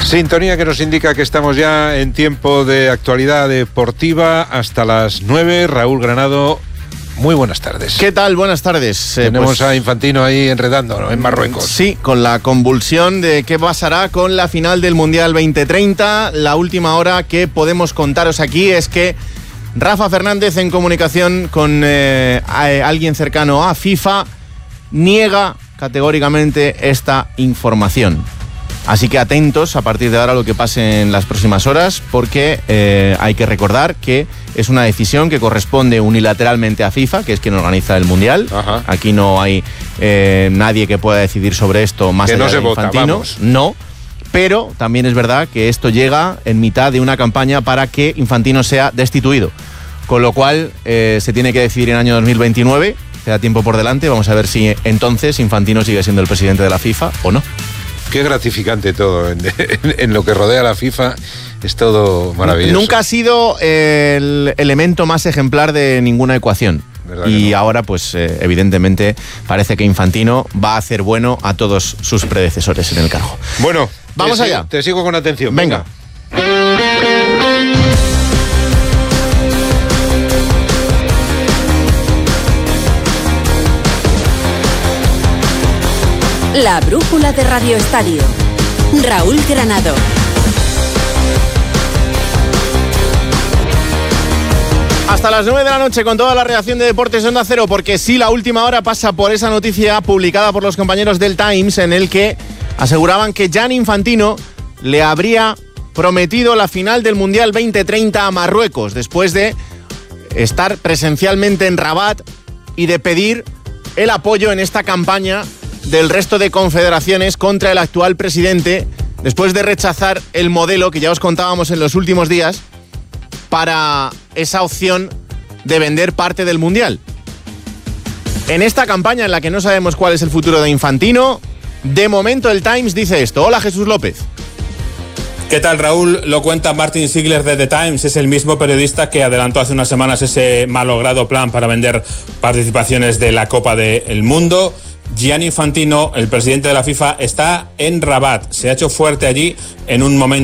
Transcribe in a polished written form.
Sintonía que nos indica que estamos ya en tiempo de actualidad deportiva hasta las 9. Raúl Granado, muy buenas tardes. ¿Qué tal? Buenas tardes. Tenemos a Infantino ahí enredando, ¿no?, en Marruecos. Sí, con la convulsión de qué pasará con la final del Mundial 2030. La última hora que podemos contaros aquí es que Rafa Fernández, en comunicación con alguien cercano a FIFA, niega categóricamente esta información. Así que atentos a partir de ahora a lo que pase en las próximas horas, porque hay que recordar que es una decisión que corresponde unilateralmente a FIFA, que es quien organiza el Mundial. Ajá. Aquí no hay nadie que pueda decidir sobre esto más allá de Infantino. No, pero también es verdad que esto llega en mitad de una campaña para que Infantino sea destituido. Con lo cual se tiene que decidir en el año 2029, queda tiempo por delante, vamos a ver si entonces Infantino sigue siendo el presidente de la FIFA o no. Qué gratificante todo, en lo que rodea a la FIFA es todo maravilloso. Nunca ha sido el elemento más ejemplar de ninguna ecuación. Y no. Ahora, pues evidentemente, parece que Infantino va a hacer bueno a todos sus predecesores en el cargo. Bueno, vamos allá. Te sigo con atención. Venga. La brújula de Radio Estadio. Raúl Granado. Hasta las 9 de la noche con toda la reacción de Deportes Onda Cero, porque sí, la última hora pasa por esa noticia publicada por los compañeros del Times, en el que aseguraban que Gianni Infantino le habría prometido la final del Mundial 2030 a Marruecos, después de estar presencialmente en Rabat y de pedir el apoyo en esta campaña del resto de confederaciones contra el actual presidente, después de rechazar el modelo que ya os contábamos en los últimos días para esa opción de vender parte del Mundial. En esta campaña en la que no sabemos cuál es el futuro de Infantino, de momento el Times dice esto. Hola, Jesús López. ¿Qué tal, Raúl? Lo cuenta Martin Ziegler de The Times. Es el mismo periodista que adelantó hace unas semanas ese malogrado plan para vender participaciones de la Copa del Mundo. Gianni Infantino, el presidente de la FIFA, está en Rabat. Se ha hecho fuerte allí en un momento